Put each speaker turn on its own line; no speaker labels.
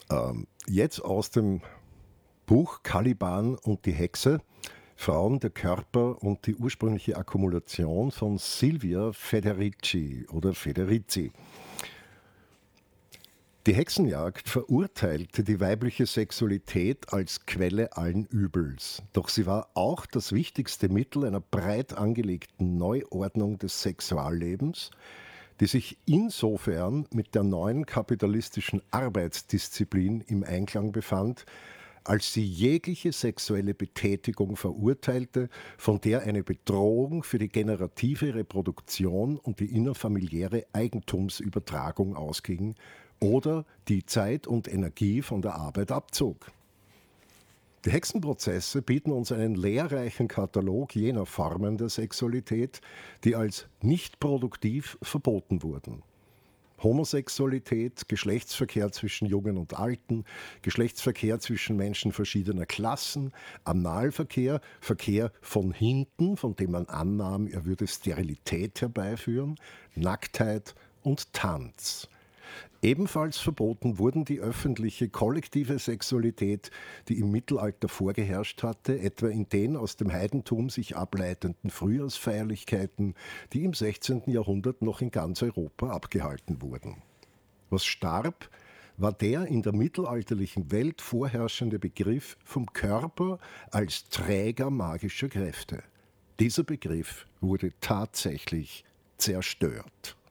Jetzt aus dem Buch Caliban und die Hexe, Frauen, der Körper und die ursprüngliche Akkumulation von Silvia Federici oder Federici. Die Hexenjagd verurteilte die weibliche Sexualität als Quelle allen Übels. Doch sie war auch das wichtigste Mittel einer breit angelegten Neuordnung des Sexuallebens, die sich insofern mit der neuen kapitalistischen Arbeitsdisziplin im Einklang befand, als sie jegliche sexuelle Betätigung verurteilte, von der eine Bedrohung für die generative Reproduktion und die innerfamiliäre Eigentumsübertragung ausging oder die Zeit und Energie von der Arbeit abzog. Die Hexenprozesse bieten uns einen lehrreichen Katalog jener Formen der Sexualität, die als nicht produktiv verboten wurden. Homosexualität, Geschlechtsverkehr zwischen Jungen und Alten, Geschlechtsverkehr zwischen Menschen verschiedener Klassen, Analverkehr, Verkehr von hinten, von dem man annahm, er würde Sterilität herbeiführen, Nacktheit und Tanz. Ebenfalls verboten wurden die öffentliche kollektive Sexualität, die im Mittelalter vorgeherrscht hatte, etwa in den aus dem Heidentum sich ableitenden Frühjahrsfeierlichkeiten, die im 16. Jahrhundert noch in ganz Europa abgehalten wurden. Was starb, war der in der mittelalterlichen Welt vorherrschende Begriff vom Körper als Träger magischer Kräfte. Dieser Begriff wurde tatsächlich zerstört.